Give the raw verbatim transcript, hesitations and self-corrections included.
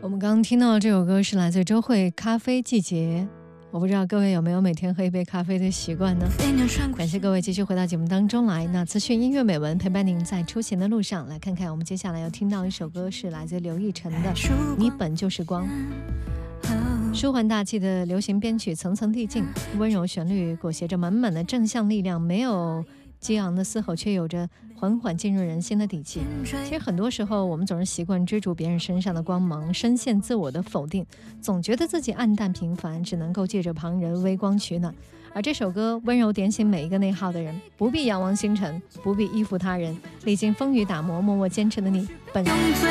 我们刚刚听到的这首歌是来自周蕙《咖啡季节》，我不知道各位有没有每天喝一杯咖啡的习惯呢？感谢各位继续回到节目当中来。那资讯音乐美文陪伴您在出行的路上，来看看我们接下来要听到一首歌是来自刘奕晨的《你本就是光》。舒缓大气的流行编曲，层层递进，温柔旋律裹挟着满满的正向力量，没有激昂的嘶吼，却有着缓缓进入人心的底气。其实很多时候我们总是习惯追逐别人身上的光芒，深陷自我的否定，总觉得自己暗淡平凡，只能够借着旁人微光取暖。而这首歌温柔点醒每一个内耗的人，不必仰望星辰，不必依附他人，历经风雨打磨，默默坚持的你本人